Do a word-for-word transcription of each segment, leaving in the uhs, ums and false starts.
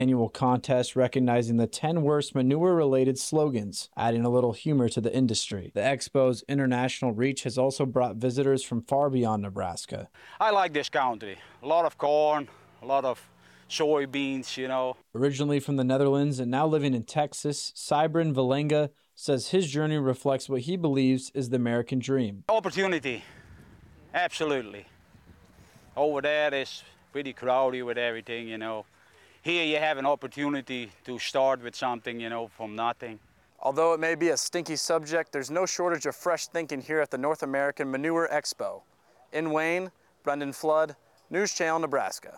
Annual contest recognizing the ten worst manure-related slogans, adding a little humor to the industry. The Expo's international reach has also brought visitors from far beyond Nebraska. I like this country. A lot of corn, a lot of soybeans, you know. Originally from the Netherlands and now living in Texas, Cybran Valenga says his journey reflects what he believes is the American dream. Opportunity, absolutely. Over there is pretty crowded with everything, you know. Here you have an opportunity to start with something, you know, from nothing. Although it may be a stinky subject, there's no shortage of fresh thinking here at the North American Manure Expo. In Wayne, Brendan Flood, News Channel, Nebraska.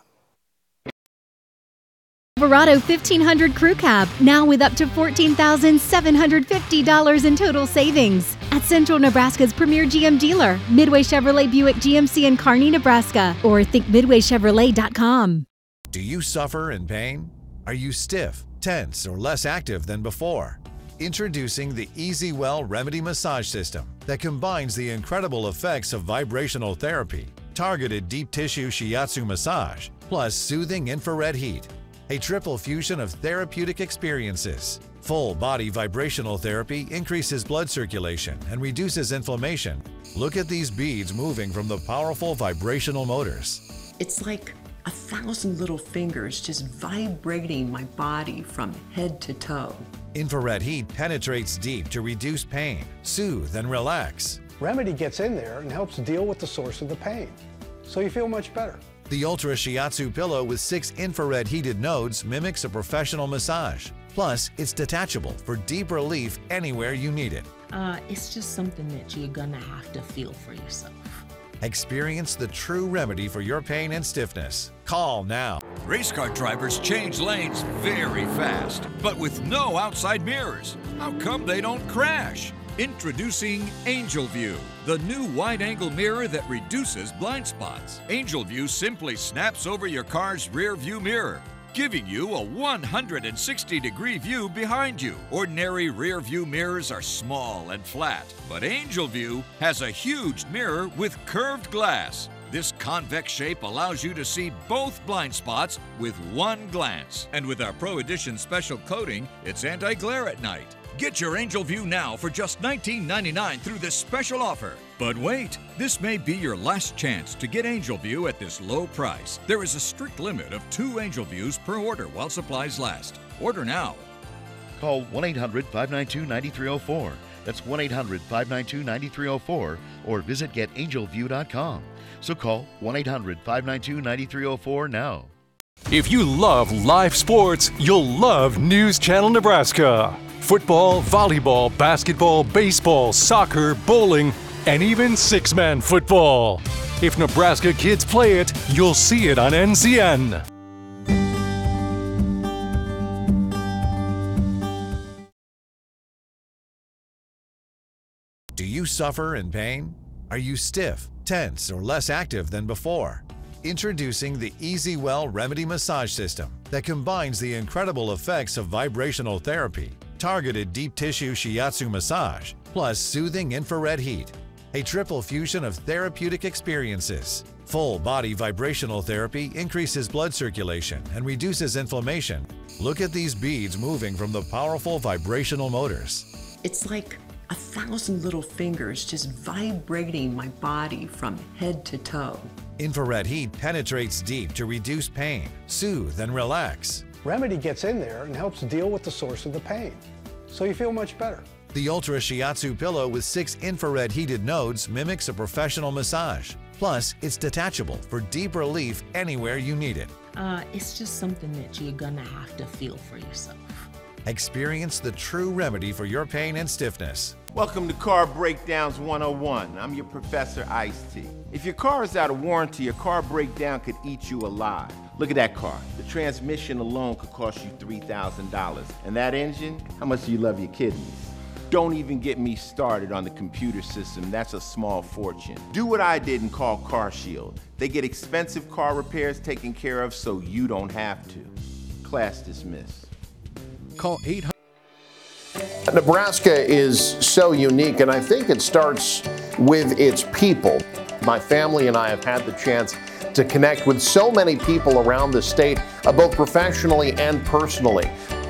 Silverado fifteen hundred Crew Cab, now with up to fourteen thousand seven hundred fifty dollars in total savings. At Central Nebraska's premier G M dealer, Midway Chevrolet Buick G M C in Kearney, Nebraska, or think midway chevrolet dot com. Do you suffer in pain? Are you stiff, tense, or less active than before? Introducing the EasyWell Remedy Massage System that combines the incredible effects of vibrational therapy, targeted deep tissue shiatsu massage, plus soothing infrared heat. A triple fusion of therapeutic experiences. Full body vibrational therapy increases blood circulation and reduces inflammation. Look at these beads moving from the powerful vibrational motors. It's like a thousand little fingers just vibrating my body from head to toe. Infrared heat penetrates deep to reduce pain, soothe, and relax. Remedy gets in there and helps deal with the source of the pain, so you feel much better. The Ultra Shiatsu pillow with six infrared heated nodes mimics a professional massage. Plus, it's detachable for deep relief anywhere you need it. Uh, it's just something that you're gonna have to feel for yourself. Experience the true remedy for your pain and stiffness. Call now. Race car drivers change lanes very fast, but with no outside mirrors. How come they don't crash? Introducing Angel View, the new wide-angle mirror that reduces blind spots. Angel View simply snaps over your car's rear view mirror, giving you a one hundred sixty degree view behind you. Ordinary rear view mirrors are small and flat, but Angel View has a huge mirror with curved glass. This convex shape allows you to see both blind spots with one glance. And with our Pro Edition special coating, it's anti-glare at night. Get your Angel View now for just nineteen ninety-nine through this special offer. But wait, this may be your last chance to get Angel View at this low price. There is a strict limit of two Angel Views per order while supplies last. Order now. Call one eight hundred, five nine two, nine three zero four. That's one eight hundred, five nine two, nine three zero four or visit get angel view dot com. So call one eight hundred, five nine two, nine three zero four now. If you love live sports, you'll love News Channel Nebraska. Football, volleyball, basketball, baseball, soccer, bowling, and even six-man football. If Nebraska kids play it, you'll see it on N C N. Do you suffer in pain? Are you stiff, tense, or less active than before? Introducing the EasyWell Remedy Massage System that combines the incredible effects of vibrational therapy, targeted deep tissue shiatsu massage, plus soothing infrared heat. A triple fusion of therapeutic experiences. Full body vibrational therapy increases blood circulation and reduces inflammation. Look at these beads moving from the powerful vibrational motors. It's like a thousand little fingers just vibrating my body from head to toe. Infrared heat penetrates deep to reduce pain, soothe, and relax. Remedy gets in there and helps deal with the source of the pain, so you feel much better. The Ultra Shiatsu pillow with six infrared heated nodes mimics a professional massage. Plus, it's detachable for deep relief anywhere you need it. Uh, it's just something that you're gonna have to feel for yourself. Experience the true remedy for your pain and stiffness. Welcome to Car Breakdowns one oh one. I'm your Professor Ice-T. If your car is out of warranty, a car breakdown could eat you alive. Look at that car. The transmission alone could cost you three thousand dollars. And that engine, how much do you love your kidneys? Don't even get me started on the computer system. That's a small fortune. Do what I did and call CarShield. They get expensive car repairs taken care of so you don't have to. Class dismissed. Call eight hundred. Nebraska is so unique, and I think it starts with its people. My family and I have had the chance to connect with so many people around the state, uh, both professionally and personally.